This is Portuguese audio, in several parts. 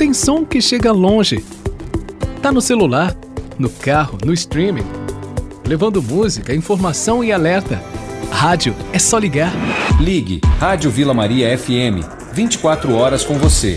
Tem som que chega longe. Tá no celular, no carro, no streaming, levando música, informação e alerta. Rádio é só ligar. Ligue Rádio Vila Maria FM. 24 horas com você.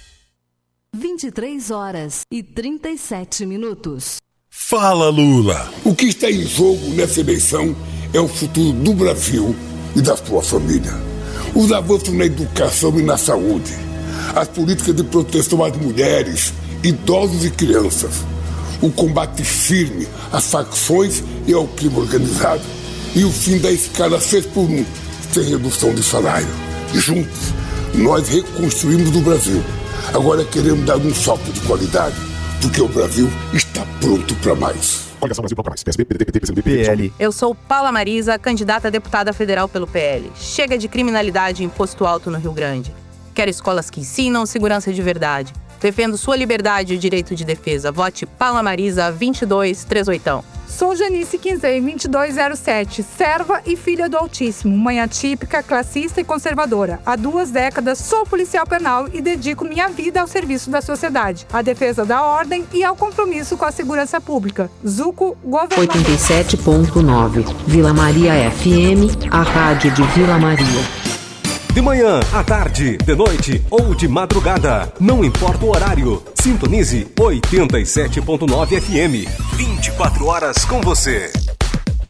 23h37. Fala, Lula! O que está em jogo nessa eleição é o futuro do Brasil e da sua família. Os avanços na educação e na saúde. As políticas de proteção às mulheres, idosos e crianças. O combate firme às facções e ao crime organizado. E o fim da escala 6x1, sem redução de salário. Juntos, nós reconstruímos o Brasil. Agora queremos dar um salto de qualidade, porque o Brasil está pronto para mais. Coligação Brasil para mais. PSB, PDT, PT, PCdoB, PL. Eu sou Paula Marisa, candidata a deputada federal pelo PL. Chega de criminalidade e imposto alto no Rio Grande. Quero escolas que ensinam segurança de verdade. Defendo sua liberdade e o direito de defesa. Vote Paula Marisa 2238. Sou Janice Quinzei, 2207, serva e filha do Altíssimo, mãe atípica, classista e conservadora. Há 2 décadas sou policial penal e dedico minha vida ao serviço da sociedade, à defesa da ordem e ao compromisso com a segurança pública. Zuco, governador. 87.9, Vila Maria FM, a rádio de Vila Maria. De manhã, à tarde, de noite ou de madrugada. Não importa o horário. Sintonize 87.9 FM. 24 horas com você.